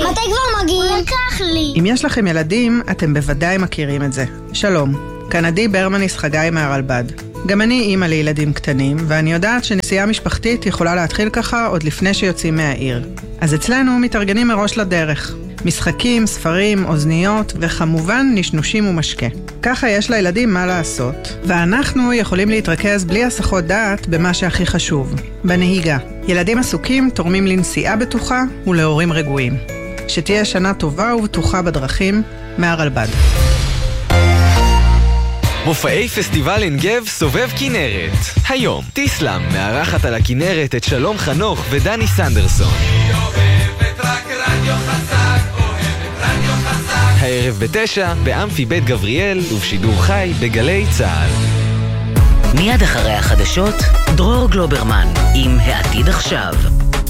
מתי כבר מגיעים? הוא לקח לי. אם יש לכם ילדים, אתם בוודאי מכירים את זה. שלום, כאן עדי ברמניס חגי מהרלב"ד. גם אני אימא לילדים קטנים, ואני יודעת שנסיעה משפחתית יכולה להתחיל ככה עוד לפני שיוצאים מהעיר. אז אצלנו מתארגנים מראש לדרך. משחקים, ספרים, אוזניות, וכמובן נשנושים ומשקה. ככה יש לילדים מה לעשות, ואנחנו יכולים להתרכז בלי הסחות דעת במה שהכי חשוב, בנהיגה. ילדים עסוקים תורמים לנסיעה בטוחה ולהורים רגועים. שתהיה שנה טובה ובטוחה בדרכים, מהרלב"ד. מופעי פסטיבל עין גב סובב כנרת. היום, טיסלאם מארחת על הכנרת את שלום חנוך ודני סנדרסון. הערב ב9 באמפי בית גבריאל ובשידור חי בגלי צהל. מיד אחרי החדשות, דרור גלוברמן עם העתיד עכשיו.